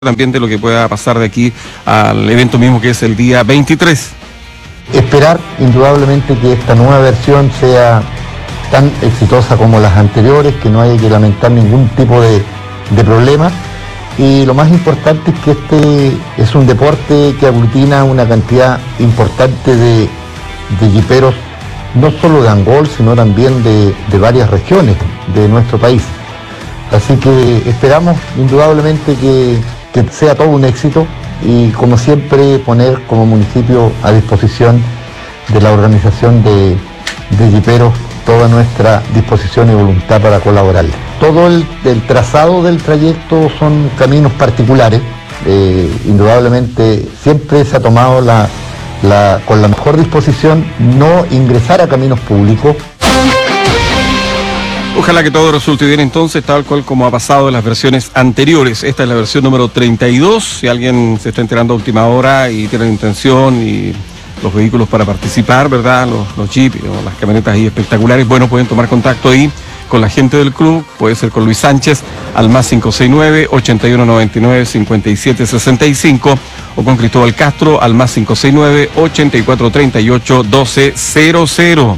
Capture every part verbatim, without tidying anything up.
también de lo que pueda pasar de aquí al evento mismo, que es el día veintitrés. Esperar indudablemente que esta nueva versión sea tan exitosa como las anteriores, que no haya que lamentar ningún tipo de, de problema. Y lo más importante es que este es un deporte que aglutina una cantidad importante de, de jiperos, no solo de Angol, sino también de, de varias regiones de nuestro país. Así que esperamos indudablemente que, que sea todo un éxito y, como siempre, poner como municipio a disposición de la organización de, de jiperos toda nuestra disposición y voluntad para colaborar. Todo el, el trazado del trayecto son caminos particulares. Eh, indudablemente siempre se ha tomado la, la, con la mejor disposición no ingresar a caminos públicos. Ojalá que todo resulte bien entonces, tal cual como ha pasado en las versiones anteriores. Esta es la versión número treinta y dos. Si alguien se está enterando a última hora y tiene la intención y los vehículos para participar, ¿verdad? Los, los jeeps o las camionetas ahí espectaculares, bueno, pueden tomar contacto ahí con la gente del club. Puede ser con Luis Sánchez al más cinco seis nueve, ocho uno nueve nueve, cinco siete seis cinco o con Cristóbal Castro al más cinco seis nueve, ocho cuatro tres ocho, uno dos cero cero.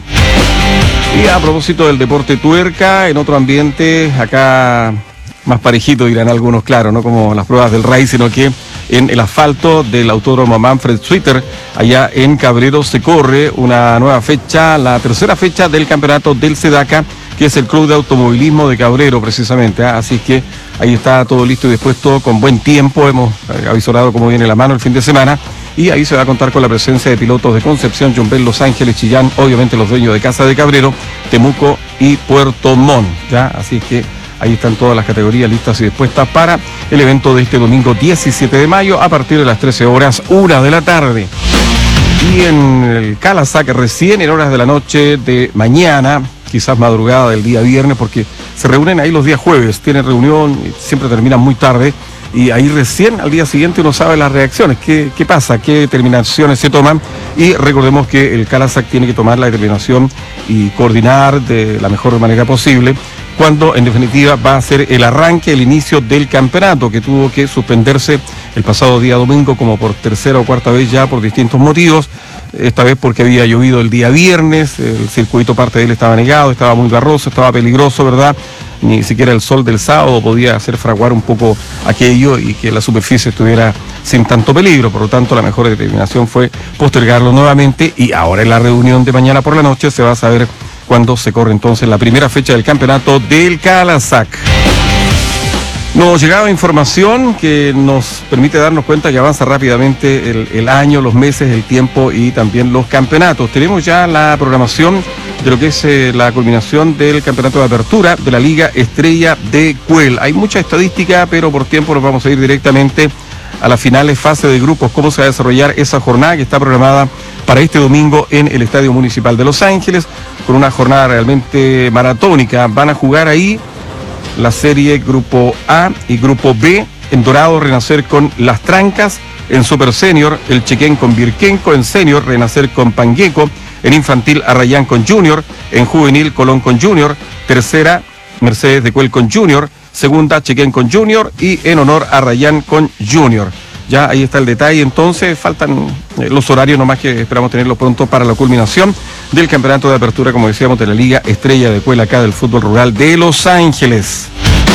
Y a propósito del deporte tuerca, en otro ambiente, acá más parejito dirán algunos, claro, no como las pruebas del R A I, sino que en el asfalto del Autódromo Manfred Suiter, allá en Cabrero, se corre una nueva fecha, la tercera fecha del campeonato del SEDACA, que es el Club de Automovilismo de Cabrero, precisamente. ¿eh? Así que ahí está todo listo y dispuesto con buen tiempo. Hemos avisorado cómo viene la mano el fin de semana. Y ahí se va a contar con la presencia de pilotos de Concepción, Yumbel, Los Ángeles, Chillán, obviamente los dueños de Casa de Cabrero, Temuco y Puerto Montt, ¿ya? Así que ahí están todas las categorías listas y dispuestas para el evento de este domingo diecisiete de mayo a partir de las trece horas, una de la tarde. Y en el Calasac, recién en horas de la noche de mañana, quizás madrugada del día viernes, porque se reúnen ahí los días jueves, tienen reunión, siempre terminan muy tarde. Y ahí recién al día siguiente uno sabe las reacciones, qué, qué pasa, qué determinaciones se toman. Y recordemos que el Calasac tiene que tomar la determinación y coordinar de la mejor manera posible cuando en definitiva va a ser el arranque, el inicio del campeonato, que tuvo que suspenderse el pasado día domingo como por tercera o cuarta vez ya por distintos motivos. Esta vez porque había llovido el día viernes, el circuito parte de él estaba negado, estaba muy barroso, estaba peligroso, ¿verdad? Ni siquiera el sol del sábado podía hacer fraguar un poco aquello y que la superficie estuviera sin tanto peligro. Por lo tanto, la mejor determinación fue postergarlo nuevamente y ahora en la reunión de mañana por la noche se va a saber cuándo se corre entonces la primera fecha del campeonato del Calasac. Nos llegaba información que nos permite darnos cuenta que avanza rápidamente el, el año, los meses, el tiempo y también los campeonatos. Tenemos ya la programación de lo que es eh, la culminación del campeonato de apertura de la Liga Estrella de Cuel. Hay mucha estadística, pero por tiempo nos vamos a ir directamente a las finales, fase de grupos, cómo se va a desarrollar esa jornada que está programada para este domingo en el Estadio Municipal de Los Ángeles, con una jornada realmente maratónica. Van a jugar ahí la serie Grupo A y Grupo B. En Dorado, Renacer con Las Trancas. En Super Senior, el Chequén con Virquenco. En Senior, Renacer con Pangueco. En Infantil, Arrayán con Junior. En Juvenil, Colón con Junior. Tercera, Mercedes de Cuel con Junior. Segunda, Chequén con Junior. Y en honor, Arrayán con Junior. Ya ahí está el detalle, entonces faltan eh, los horarios nomás, que esperamos tenerlo pronto para la culminación del campeonato de apertura, como decíamos, de la Liga Estrella de Cuel acá del fútbol rural de Los Ángeles.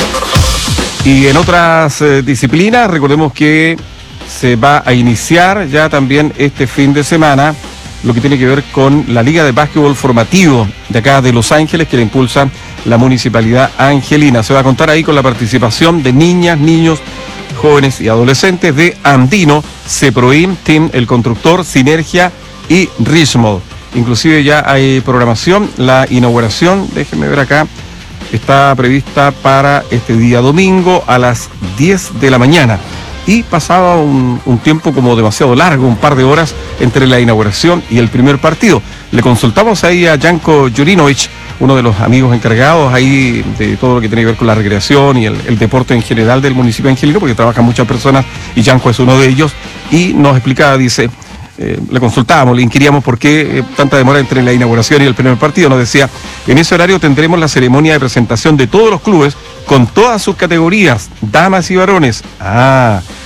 Y en otras eh, disciplinas, recordemos que se va a iniciar ya también este fin de semana lo que tiene que ver con la Liga de Básquetbol Formativo de acá de Los Ángeles, que la impulsa la Municipalidad Angelina. Se va a contar ahí con la participación de niñas, niños, jóvenes y adolescentes de Andino, Ceproim, Team El Constructor, Sinergia y Richmond. Inclusive ya hay programación, la inauguración, déjenme ver acá, está prevista para este día domingo a las diez de la mañana. Y pasaba un, un tiempo como demasiado largo, un par de horas entre la inauguración y el primer partido. Le consultamos ahí a Janko Jurinovich, uno de los amigos encargados ahí de todo lo que tiene que ver con la recreación y el, el deporte en general del municipio angelino, porque trabajan muchas personas y Janko es uno de ellos, y nos explicaba, dice, eh, le consultábamos, le inquiríamos por qué eh, tanta demora entre la inauguración y el primer partido. Nos decía, en ese horario tendremos la ceremonia de presentación de todos los clubes con todas sus categorías, damas y varones. Ah,